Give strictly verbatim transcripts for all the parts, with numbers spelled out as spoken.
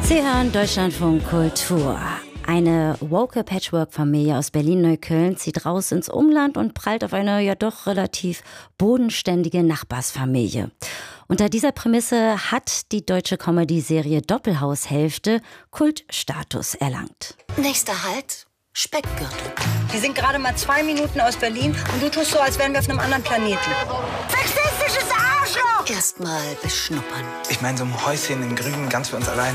Sie hören Deutschlandfunk Kultur. Eine woke Patchwork-Familie aus Berlin-Neukölln zieht raus ins Umland und prallt auf eine ja doch relativ bodenständige Nachbarsfamilie. Unter dieser Prämisse hat die deutsche Comedy-Serie Doppelhaushälfte Kultstatus erlangt. Nächster Halt, Speckgürtel. Wir sind gerade mal zwei Minuten aus Berlin und du tust so, als wären wir auf einem anderen Planeten. Sexistisches Arschloch! Erstmal beschnuppern. Ich meine, so ein Häuschen in Grün, ganz für uns allein.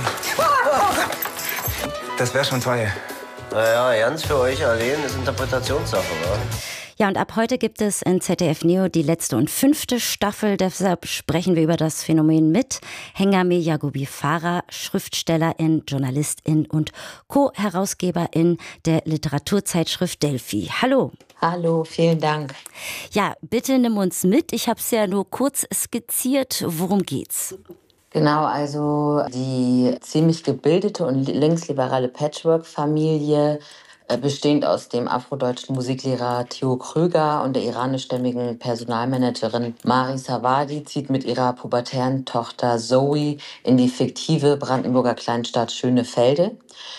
Das wäre schon toll. Naja, ganz für euch allein ist Interpretationssache, wa? Ja, und ab heute gibt es in Z D F Neo die letzte und fünfte Staffel. Deshalb sprechen wir über das Phänomen mit Hengame Yagubi Farah, Schriftstellerin, Journalistin und Co-Herausgeberin der Literaturzeitschrift Delphi. Hallo. Hallo, vielen Dank. Ja, bitte nimm uns mit. Ich habe es ja nur kurz skizziert. Worum geht's? Genau, also die ziemlich gebildete und linksliberale Patchwork-Familie, äh, bestehend aus dem afrodeutschen Musiklehrer Theo Kröger und der iranischstämmigen Personalmanagerin Mari Savadi, zieht mit ihrer pubertären Tochter Zoe in die fiktive Brandenburger Kleinstadt Schönefelde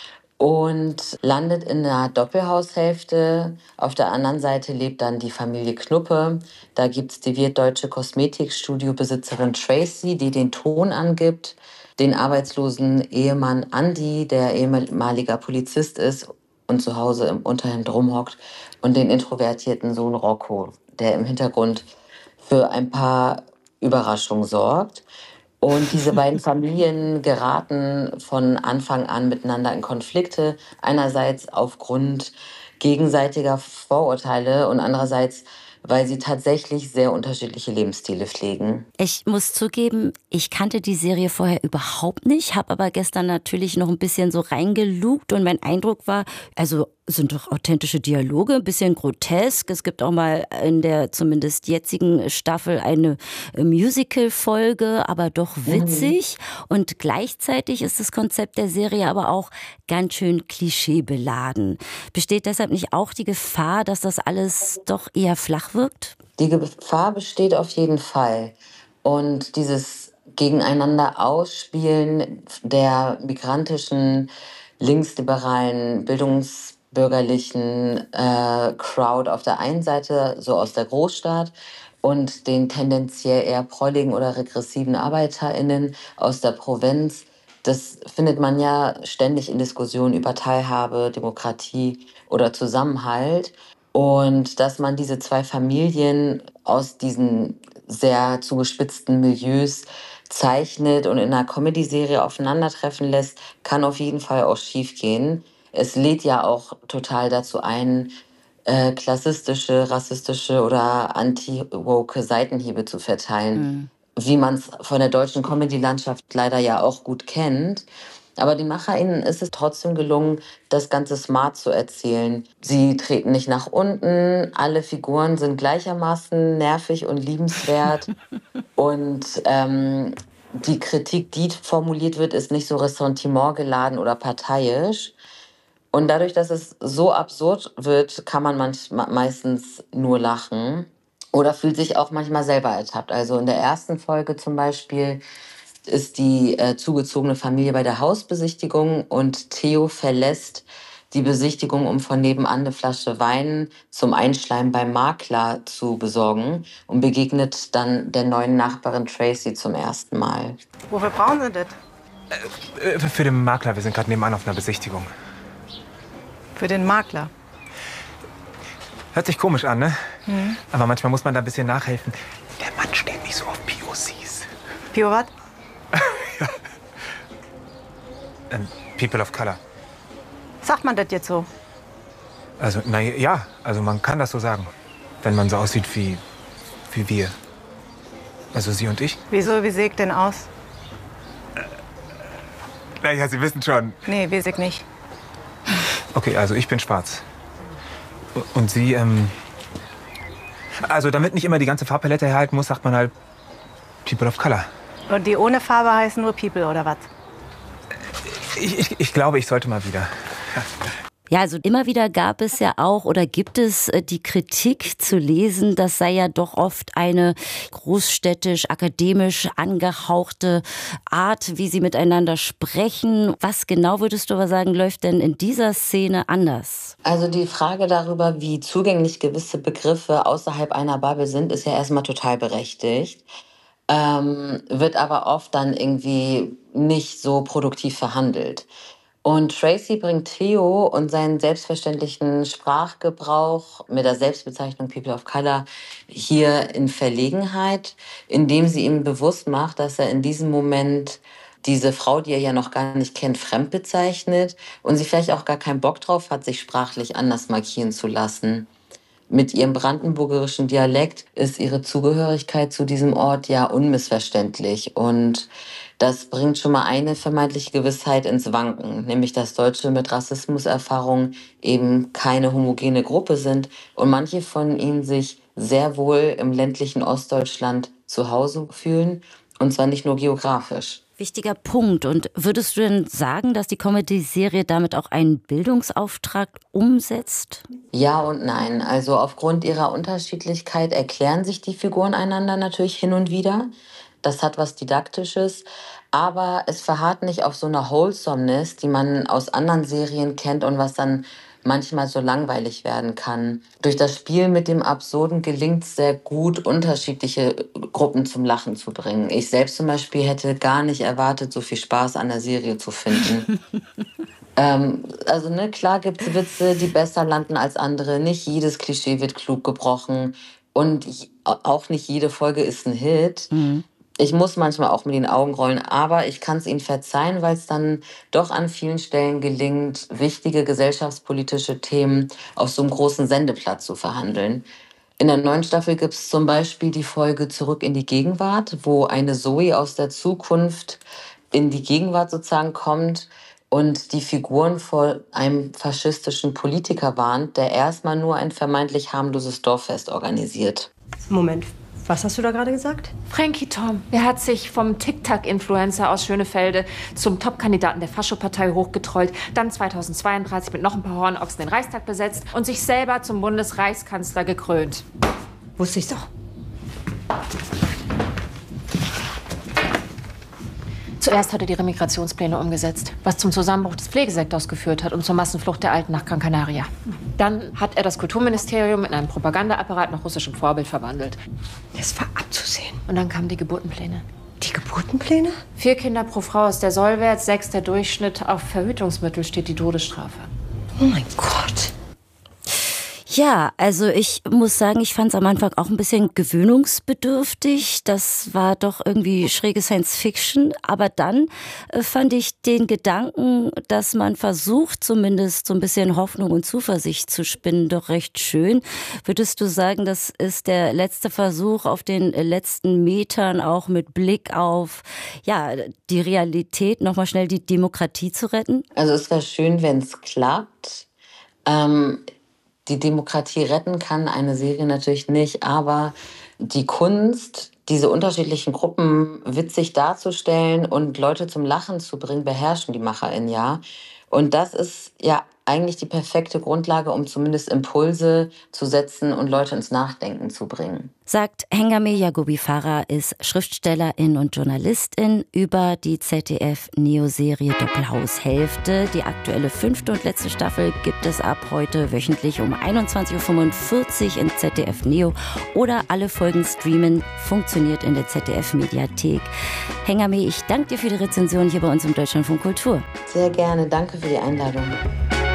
und landet in einer Doppelhaushälfte. Auf der anderen Seite lebt dann die Familie Knuppe. Da gibt es die wirtdeutsche Kosmetikstudiobesitzerin Tracy, die den Ton angibt, den arbeitslosen Ehemann Andy, der ehemaliger Polizist ist und zu Hause im Unterhemd rumhockt, und den introvertierten Sohn Rocco, der im Hintergrund für ein paar Überraschungen sorgt. Und diese beiden Familien geraten von Anfang an miteinander in Konflikte. Einerseits aufgrund gegenseitiger Vorurteile und andererseits, weil sie tatsächlich sehr unterschiedliche Lebensstile pflegen. Ich muss zugeben, ich kannte die Serie vorher überhaupt nicht, habe aber gestern natürlich noch ein bisschen so reingelugt und mein Eindruck war, also sind doch authentische Dialoge, ein bisschen grotesk. Es gibt auch mal in der zumindest jetzigen Staffel eine Musical-Folge, aber doch witzig. Mhm. Und gleichzeitig ist das Konzept der Serie aber auch ganz schön klischeebeladen. Besteht deshalb nicht auch die Gefahr, dass das alles doch eher flach wirkt? Die Gefahr besteht auf jeden Fall. Und dieses Gegeneinander Ausspielen der migrantischen, linksliberalen, Bildungs bürgerlichen äh, Crowd auf der einen Seite, so aus der Großstadt, und den tendenziell eher prolligen oder regressiven ArbeiterInnen aus der Provinz. Das findet man ja ständig in Diskussionen über Teilhabe, Demokratie oder Zusammenhalt. Und dass man diese zwei Familien aus diesen sehr zugespitzten Milieus zeichnet und in einer Comedy-Serie aufeinandertreffen lässt, kann auf jeden Fall auch schiefgehen. Es lädt ja auch total dazu ein, äh, klassistische, rassistische oder anti-woke Seitenhiebe zu verteilen, mhm. wie man es von der deutschen Comedy-Landschaft leider ja auch gut kennt. Aber den MacherInnen ist es trotzdem gelungen, das Ganze smart zu erzählen. Sie treten nicht nach unten, alle Figuren sind gleichermaßen nervig und liebenswert. und ähm, die Kritik, die formuliert wird, ist nicht so ressentimentgeladen oder parteiisch. Und dadurch, dass es so absurd wird, kann man manchmal, meistens nur lachen oder fühlt sich auch manchmal selber ertappt. Also in der ersten Folge zum Beispiel ist die äh, zugezogene Familie bei der Hausbesichtigung und Theo verlässt die Besichtigung, um von nebenan eine Flasche Wein zum Einschleimen beim Makler zu besorgen und begegnet dann der neuen Nachbarin Tracy zum ersten Mal. Wofür brauchen Sie das? Äh, für den Makler, wir sind gerade nebenan auf einer Besichtigung. Für den Makler? Hört sich komisch an, ne? Mhm. Aber manchmal muss man da ein bisschen nachhelfen. Der Mann steht nicht so auf P O Cs. P O was? ja. ähm, People of Color. Sagt man das jetzt so? Also, na ja, also man kann das so sagen. Wenn man so aussieht wie, wie wir. Also Sie und ich. Wieso, wie sehe ich denn aus? Na ja, Sie wissen schon. Nee, weiß ich nicht. Okay, also ich bin schwarz. Und Sie, ähm... Also damit nicht immer die ganze Farbpalette herhalten muss, sagt man halt People of Color. Und die ohne Farbe heißen nur People, oder was? Ich, ich, ich glaube, ich sollte mal wieder. Ja, also immer wieder gab es ja auch oder gibt es die Kritik zu lesen, das sei ja doch oft eine großstädtisch, akademisch angehauchte Art, wie sie miteinander sprechen. Was genau würdest du aber sagen, läuft denn in dieser Szene anders? Also die Frage darüber, wie zugänglich gewisse Begriffe außerhalb einer Bubble sind, ist ja erstmal total berechtigt. Ähm, wird aber oft dann irgendwie nicht so produktiv verhandelt. Und Tracy bringt Theo und seinen selbstverständlichen Sprachgebrauch mit der Selbstbezeichnung People of Color hier in Verlegenheit, indem sie ihm bewusst macht, dass er in diesem Moment diese Frau, die er ja noch gar nicht kennt, fremd bezeichnet und sie vielleicht auch gar keinen Bock drauf hat, sich sprachlich anders markieren zu lassen. Mit ihrem brandenburgerischen Dialekt ist ihre Zugehörigkeit zu diesem Ort ja unmissverständlich. Und das bringt schon mal eine vermeintliche Gewissheit ins Wanken, nämlich dass Deutsche mit Rassismuserfahrung eben keine homogene Gruppe sind und manche von ihnen sich sehr wohl im ländlichen Ostdeutschland zu Hause fühlen, und zwar nicht nur geografisch. Wichtiger Punkt. Und würdest du denn sagen, dass die Comedy-Serie damit auch einen Bildungsauftrag umsetzt? Ja und nein. Also aufgrund ihrer Unterschiedlichkeit erklären sich die Figuren einander natürlich hin und wieder. Das hat was Didaktisches. Aber es verharrt nicht auf so einer Wholesomeness, die man aus anderen Serien kennt und was dann manchmal so langweilig werden kann. Durch das Spiel mit dem Absurden gelingt es sehr gut, unterschiedliche Gruppen zum Lachen zu bringen. Ich selbst zum Beispiel hätte gar nicht erwartet, so viel Spaß an der Serie zu finden. ähm, also ne, klar gibt es Witze, die besser landen als andere. Nicht jedes Klischee wird klug gebrochen und auch nicht jede Folge ist ein Hit. Mhm. Ich muss manchmal auch mit den Augen rollen, aber ich kann es ihnen verzeihen, weil es dann doch an vielen Stellen gelingt, wichtige gesellschaftspolitische Themen auf so einem großen Sendeplatz zu verhandeln. In der neuen Staffel gibt es zum Beispiel die Folge Zurück in die Gegenwart, wo eine Zoe aus der Zukunft in die Gegenwart sozusagen kommt und die Figuren vor einem faschistischen Politiker warnt, der erstmal nur ein vermeintlich harmloses Dorffest organisiert. Moment. Was hast du da gerade gesagt? Frankie Tom. Er hat sich vom TikTok-Influencer aus Schönefelde zum Top-Kandidaten der Faschopartei hochgetrollt, dann zweitausendzweiunddreißig mit noch ein paar Hornochsen den Reichstag besetzt und sich selber zum Bundesreichskanzler gekrönt. Wusste ich's doch. Zuerst hat er die Remigrationspläne umgesetzt, was zum Zusammenbruch des Pflegesektors geführt hat und zur Massenflucht der Alten nach Gran Canaria. Dann hat er das Kulturministerium in einen Propagandaapparat nach russischem Vorbild verwandelt. Das war abzusehen. Und dann kamen die Geburtenpläne. Die Geburtenpläne? Vier Kinder pro Frau ist der Sollwert, sechs der Durchschnitt. Auf Verhütungsmittel steht die Todesstrafe. Oh mein Gott. Ja, also ich muss sagen, ich fand es am Anfang auch ein bisschen gewöhnungsbedürftig. Das war doch irgendwie schräge Science-Fiction. Aber dann äh, fand ich den Gedanken, dass man versucht, zumindest so ein bisschen Hoffnung und Zuversicht zu spinnen, doch recht schön. Würdest du sagen, das ist der letzte Versuch auf den letzten Metern, auch mit Blick auf ja die Realität, nochmal schnell die Demokratie zu retten? Also es wäre schön, wenn es klappt. Ähm Die Demokratie retten kann eine Serie natürlich nicht, aber die Kunst, diese unterschiedlichen Gruppen witzig darzustellen und Leute zum Lachen zu bringen, beherrschen die MacherInnen ja. Und das ist ja eigentlich die perfekte Grundlage, um zumindest Impulse zu setzen und Leute ins Nachdenken zu bringen. Sagt Hengame Yaghoubi Farah, ist Schriftstellerin und Journalistin über die Z D F-Neo-Serie Doppelhaushälfte. Die aktuelle fünfte und letzte Staffel gibt es ab heute wöchentlich um einundzwanzig Uhr fünfundvierzig in Z D F Neo oder alle Folgen streamen, funktioniert in der Z D F-Mediathek. Hengame, ich danke dir für die Rezension hier bei uns im Deutschlandfunk Kultur. Sehr gerne, danke für die Einladung.